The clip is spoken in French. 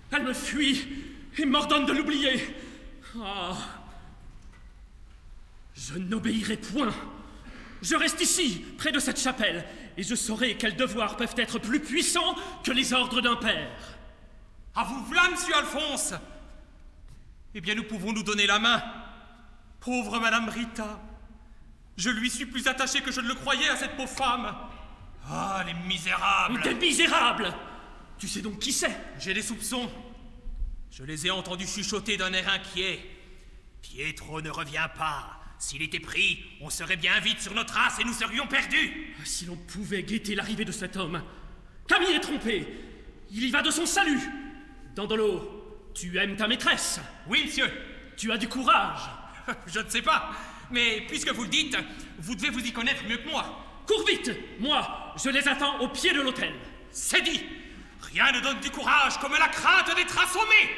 Elle me fuit et m'ordonne de l'oublier. Ah. Je n'obéirai point. Je reste ici, près de cette chapelle, et je saurai quels devoirs peuvent être plus puissants que les ordres d'un père. À vous v'là, monsieur Alphonse. Eh bien, nous pouvons nous donner la main. Pauvre Madame Rita. Je lui suis plus attaché que je ne le croyais à cette pauvre femme. Ah, les misérables. Des misérables! Tu sais donc qui c'est? J'ai des soupçons. Je les ai entendus chuchoter d'un air inquiet. Pietro ne revient pas. S'il était pris, on serait bien vite sur nos traces et nous serions perdus. Si l'on pouvait guetter l'arrivée de cet homme. Camille est trompé. Il y va de son salut. Dandolo, tu aimes ta maîtresse? Oui, monsieur. Tu as du courage. Je ne sais pas, mais puisque vous le dites, vous devez vous y connaître mieux que moi. Cours vite! Moi, je les attends au pied de l'autel. C'est dit. Rien ne donne du courage comme la crainte d'être assommé.